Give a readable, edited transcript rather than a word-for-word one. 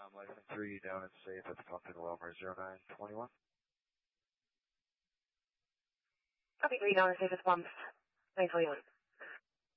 License 3 down and safe at the pump in Wilmer 0921. Copy 3 down and safe at the pump 921.